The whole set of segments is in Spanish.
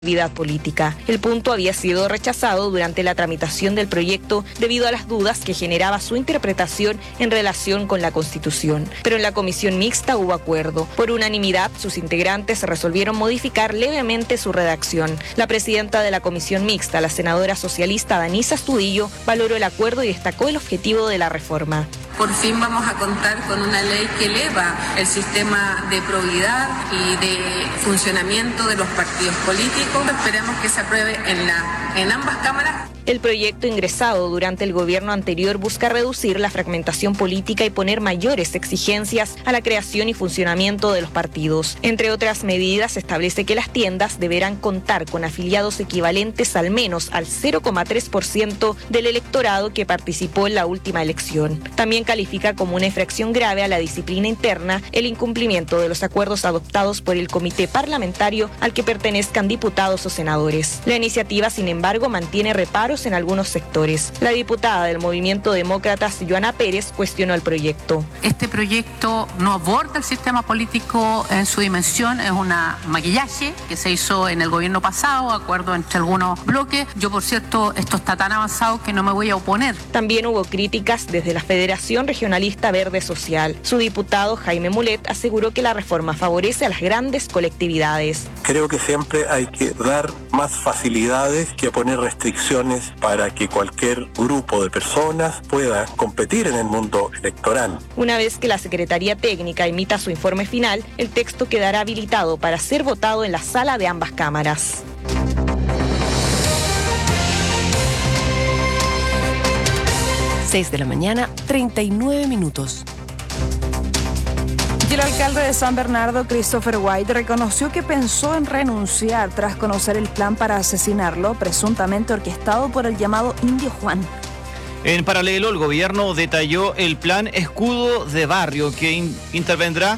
actividad política. El punto había sido rechazado durante la tramitación del proyecto debido a las dudas que generaba su interpretación en relación con la Constitución. Pero en la comisión mixta hubo acuerdo. Por unanimidad, sus integrantes resolvieron modificar levemente su redacción. La presidenta de la comisión mixta, la senadora socialista Danisa Astudillo, valoró el acuerdo y destacó el objetivo de la reforma. Por fin vamos a contar con una ley que eleva el sistema de probidad y de funcionamiento de los partidos políticos. Esperemos que se apruebe en ambas cámaras. El proyecto ingresado durante el gobierno anterior busca reducir la fragmentación política y poner mayores exigencias a la creación y funcionamiento de los partidos. Entre otras medidas, establece que las tiendas deberán contar con afiliados equivalentes al menos al 0,3% del electorado que participó en la última elección. También califica como una infracción grave a la disciplina interna el incumplimiento de los acuerdos adoptados por el comité parlamentario al que pertenezcan diputados o senadores. La iniciativa, sin embargo, mantiene reparos en algunos sectores. La diputada del Movimiento Demócratas, Joana Pérez, cuestionó el proyecto. Este proyecto no aborda el sistema político en su dimensión, es una maquillaje que se hizo en el gobierno pasado, acuerdo entre algunos bloques. Yo, por cierto, esto está tan avanzado que no me voy a oponer. También hubo críticas desde la Federación Regionalista Verde Social. Su diputado, Jaime Mulet, aseguró que la reforma favorece a las grandes colectividades. Creo que siempre hay que dar más facilidades que poner restricciones para que cualquier grupo de personas pueda competir en el mundo electoral. Una vez que la Secretaría Técnica emita su informe final, el texto quedará habilitado para ser votado en la sala de ambas cámaras. Seis de la mañana, 39 minutos. Y el alcalde de San Bernardo, Christopher White, reconoció que pensó en renunciar tras conocer el plan para asesinarlo, presuntamente orquestado por el llamado Indio Juan. En paralelo, el gobierno detalló el plan Escudo de Barrio, que intervendrá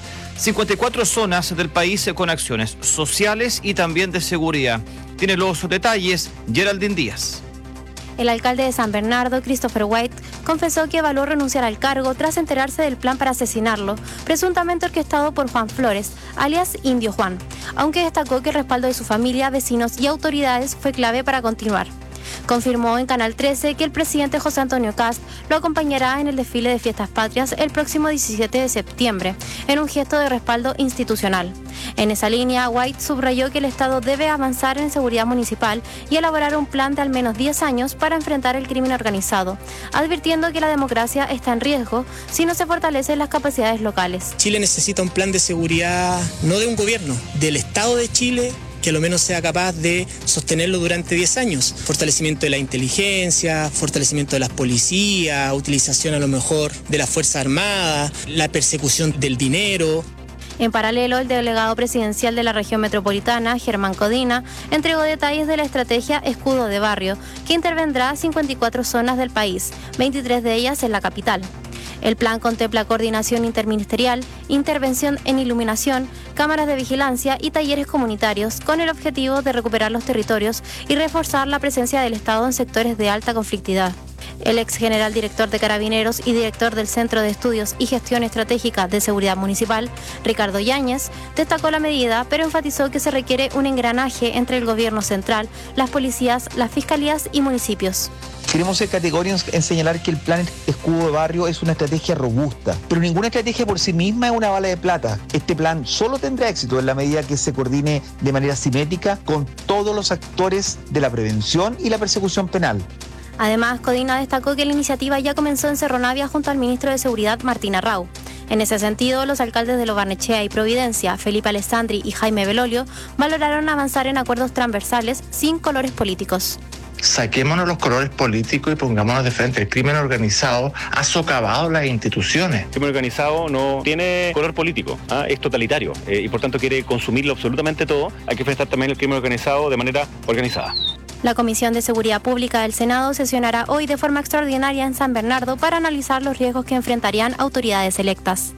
54 zonas del país con acciones sociales y también de seguridad. Tiene los detalles Geraldine Díaz. El alcalde de San Bernardo, Christopher White, confesó que evaluó renunciar al cargo tras enterarse del plan para asesinarlo, presuntamente orquestado por Juan Flores, alias Indio Juan, aunque destacó que el respaldo de su familia, vecinos y autoridades fue clave para continuar. Confirmó en Canal 13 que el presidente José Antonio Kast lo acompañará en el desfile de Fiestas Patrias el próximo 17 de septiembre, en un gesto de respaldo institucional. En esa línea, White subrayó que el Estado debe avanzar en seguridad municipal y elaborar un plan de al menos 10 años para enfrentar el crimen organizado, advirtiendo que la democracia está en riesgo si no se fortalecen las capacidades locales. Chile necesita un plan de seguridad, no de un gobierno, del Estado de Chile, que a lo menos sea capaz de sostenerlo durante 10 años. Fortalecimiento de la inteligencia, fortalecimiento de las policías, utilización a lo mejor de las Fuerzas Armadas, la persecución del dinero. En paralelo, el delegado presidencial de la región metropolitana, Germán Codina, entregó detalles de la estrategia Escudo de Barrio, que intervendrá 54 zonas del país, 23 de ellas en la capital. El plan contempla coordinación interministerial, intervención en iluminación, cámaras de vigilancia y talleres comunitarios con el objetivo de recuperar los territorios y reforzar la presencia del Estado en sectores de alta conflictividad. El ex general director de Carabineros y director del Centro de Estudios y Gestión Estratégica de Seguridad Municipal, Ricardo Yáñez, destacó la medida, pero enfatizó que se requiere un engranaje entre el gobierno central, las policías, las fiscalías y municipios. Queremos ser categóricos en señalar que el plan Escudo de Barrio es una estrategia robusta, pero ninguna estrategia por sí misma es una bala de plata. Este plan solo tendrá éxito en la medida que se coordine de manera simétrica con todos los actores de la prevención y la persecución penal. Además, Codina destacó que la iniciativa ya comenzó en Cerro Navia junto al ministro de Seguridad, Martín Arrau. En ese sentido, los alcaldes de Lo Barnechea y Providencia, Felipe Alessandri y Jaime Belolio, valoraron avanzar en acuerdos transversales sin colores políticos. Saquémonos los colores políticos y pongámonos de frente. El crimen organizado ha socavado las instituciones. El crimen organizado no tiene color político, es totalitario y por tanto quiere consumirlo absolutamente todo. Hay que enfrentar también el crimen organizado de manera organizada. La Comisión de Seguridad Pública del Senado sesionará hoy de forma extraordinaria en San Bernardo para analizar los riesgos que enfrentarían autoridades electas.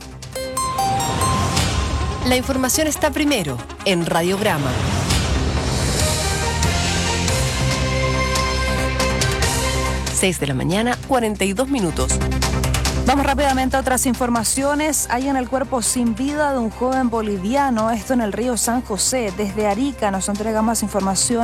La información está primero en Radiograma. 6 de la mañana, 42 minutos. Vamos rápidamente a otras informaciones. Hay en el cuerpo sin vida de un joven boliviano, esto en el río San José. Desde Arica nos entrega más información